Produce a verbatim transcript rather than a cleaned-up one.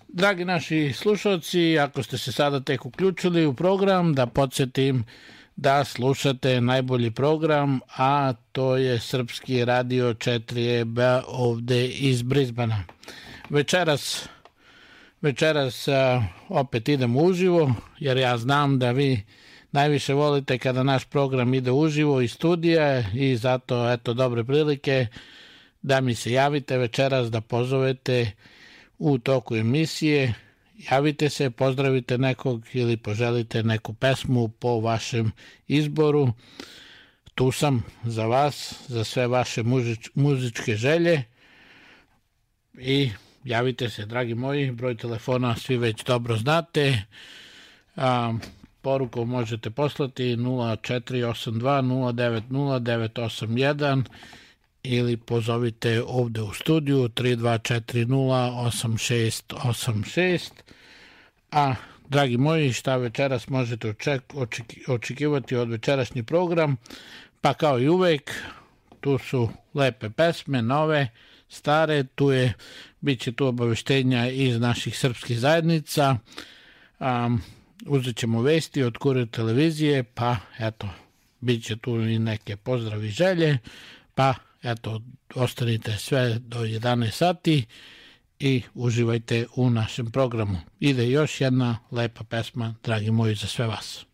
Dragi naši slušalci, ako ste se sada tek uključili u program, da podsjetim da slušate najbolji program, a to je Srpski radio četiri E B ovde iz Brisbana. Večeras, večeras a, opet idemo uživo, jer ja znam da vi najviše volite kada naš program ide uživo iz studija i zato, eto, dobre prilike da mi se javite večeras, da pozovete u toku emisije, javite se, pozdravite nekog ili poželite neku pesmu po vašem izboru. Tu sam za vas, za sve vaše muzič, muzičke želje i javite se, dragi moji, broj telefona svi već dobro znate. A, poruku možete poslati nula četiri osam dva nula devet nula devet osam jedan ili pozovite ovde u studiju tri dva četiri nula osam šest osam šest. A, dragi moji, šta večeras možete oček, očeki, očekivati od večerašnji program? Pa kao i uvek, tu su lepe pesme, nove, stare, tu je, bit će tu obaveštenja iz naših srpskih zajednica, um, uzet ćemo vesti od Kurir televizije, pa eto, bit će tu i neke pozdravi i želje, pa eto, ostanite sve do jedanaest sati i uživajte u našem programu. Ide još jedna lepa pesma, dragi moji, za sve vas.